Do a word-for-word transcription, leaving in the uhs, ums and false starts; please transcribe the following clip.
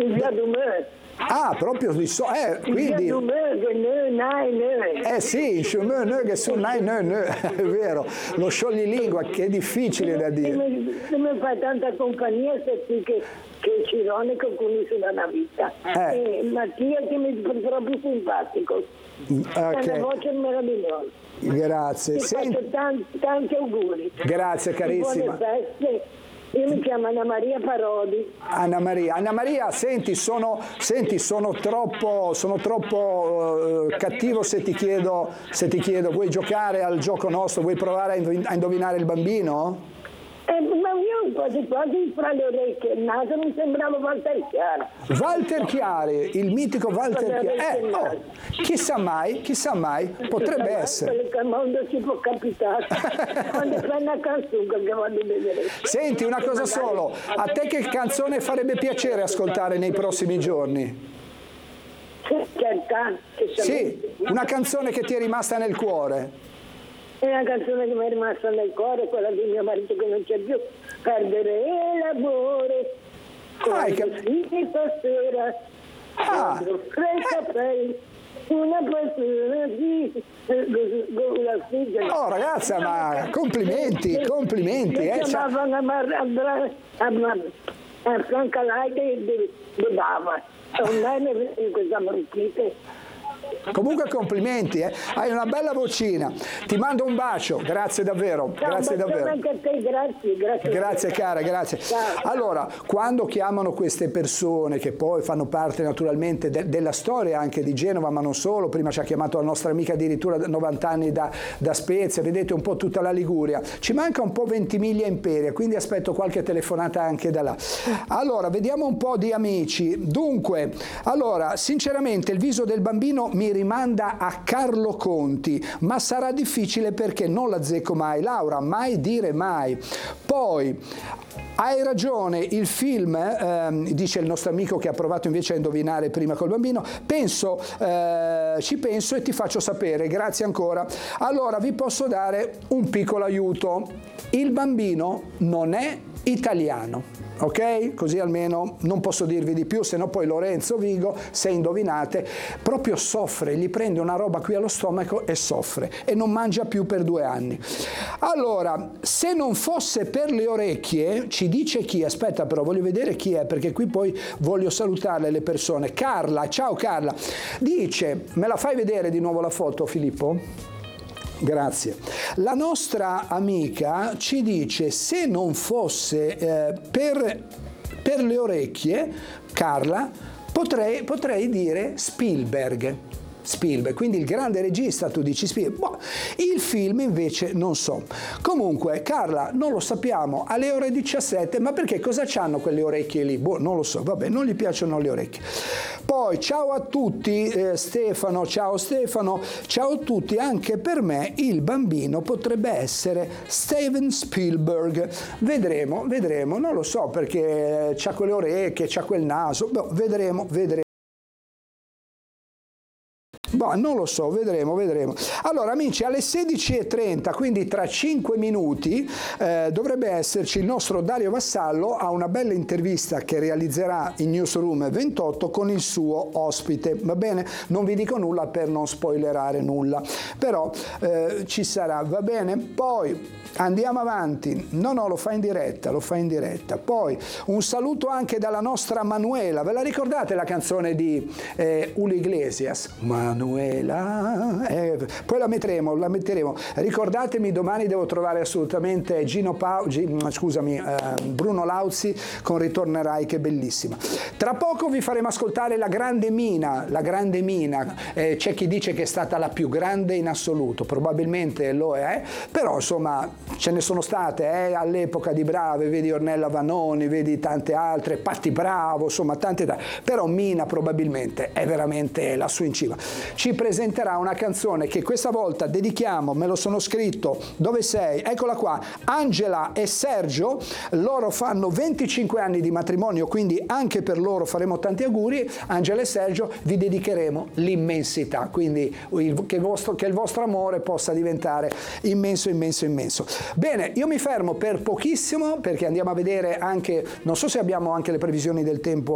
di via Dumè. Ah, proprio di so, eh, quindi... Eh sì, che su nai nö nö, è vero, lo scioglilingua che è difficile da dire. Se mi fa tanta compagnia, se sì che, che è ironico con lui sulla una vita. Eh. E Mattia che mi è proprio simpatico. Okay. Ha una voce meravigliosa. Grazie. Ti Senti... faccio tanti, tanti auguri. Grazie carissima. Buone feste. Io mi chiamo Anna Maria Parodi. Anna Maria, Anna Maria, senti, sono, senti, sono troppo, sono troppo uh, cattivo se ti chiedo, se ti chiedo, vuoi giocare al gioco nostro, vuoi provare a indovinare il bambino? Eh, ma io quasi quasi fra le orecchie e il naso mi sembrava Walter Chiari. Walter Chiari, il mitico Walter Chiari. Eh, oh, chissà mai, chissà mai, potrebbe essere. Quello che al mondo ci può capitare. Quando fai una canzone che voglio vedere. Senti, una cosa solo, a te che canzone farebbe piacere ascoltare nei prossimi giorni? Sì, una canzone che ti è rimasta nel cuore. È una canzone che mi è rimasta nel cuore, quella di mio marito che non c'è più, perdere l'amore, ah, che stasera, ah. capelli, una persona di oh ragazza, ma complimenti, complimenti. Mi eh, chiamavano a Franca Laite di Bava, un anno in questa marchite. Comunque complimenti, eh? Hai una bella vocina. Ti mando un bacio, grazie davvero, Ciao, grazie davvero. Anche a te, grazie, grazie. Grazie cara, grazie. Ciao. Allora, quando chiamano queste persone che poi fanno parte naturalmente de della storia anche di Genova, ma non solo, prima ci ha chiamato la nostra amica addirittura novanta anni da, da Spezia, vedete un po' tutta la Liguria, ci manca un po' Ventimiglia Imperia, quindi aspetto qualche telefonata anche da là. Allora, vediamo un po' di amici. Dunque, allora, sinceramente il viso del bambino mi rimanda a Carlo Conti, ma sarà difficile perché non la azzecco mai. Laura, mai dire mai. Poi, hai ragione, il film, ehm, dice il nostro amico che ha provato invece a indovinare prima col bambino, penso, eh, ci penso e ti faccio sapere, grazie ancora. Allora, vi posso dare un piccolo aiuto. Il bambino non è italiano. Ok? Così almeno non posso dirvi di più, se no poi Lorenzo Vigo, se indovinate, proprio soffre, gli prende una roba qui allo stomaco e soffre e non mangia più per due anni. Allora, se non fosse per le orecchie, ci dice chi? Aspetta però, voglio vedere chi è, perché qui poi voglio salutare le persone. Carla, ciao Carla, dice, me la fai vedere di nuovo la foto Filippo? Grazie. La nostra amica ci dice se non fosse eh, per, per le orecchie, Carla, potrei, potrei dire Spielberg. Spielberg, quindi il grande regista, tu dici Spielberg. Boh, il film invece non so. Comunque, Carla, non lo sappiamo, alle ore diciassette, ma perché cosa c'hanno quelle orecchie lì? Boh, non lo so, vabbè, non gli piacciono le orecchie. Poi, ciao a tutti, eh, Stefano, ciao Stefano, ciao a tutti, anche per me il bambino potrebbe essere Steven Spielberg. Vedremo, vedremo, non lo so perché c'ha quelle orecchie, c'ha quel naso, boh, vedremo, vedremo. Boh, non lo so, vedremo, vedremo. Allora amici, alle sedici e trenta, quindi tra cinque minuti, eh, dovrebbe esserci il nostro Dario Vassallo a una bella intervista che realizzerà in Newsroom ventotto con il suo ospite, va bene? Non vi dico nulla per non spoilerare nulla, però eh, ci sarà, va bene? Poi andiamo avanti, no no lo fa in diretta, lo fa in diretta. Poi un saluto anche dalla nostra Manuela, ve la ricordate la canzone di eh, Julio Iglesias? Manuela, eh, poi la metteremo, la metteremo. Ricordatemi, domani devo trovare assolutamente Gino Pau, G, scusami, eh, Bruno Lauzi con Ritornerai, che è bellissima. Tra poco vi faremo ascoltare la grande Mina, la grande Mina, eh, c'è chi dice che è stata la più grande in assoluto, probabilmente lo è, però insomma ce ne sono state eh, all'epoca di brave, vedi Ornella Vanoni, vedi tante altre, Patti Bravo, insomma tante, tante, però Mina probabilmente è veramente lassù in cima. Ci presenterà una canzone che questa volta dedichiamo, me lo sono scritto, dove sei? Eccola qua, Angela e Sergio, loro fanno venticinque anni di matrimonio, quindi anche per loro faremo tanti auguri. Angela e Sergio, vi dedicheremo l'immensità, quindi il, che, il vostro, che il vostro amore possa diventare immenso, immenso, immenso. Bene, io mi fermo per pochissimo perché andiamo a vedere anche, non so se abbiamo anche le previsioni del tempo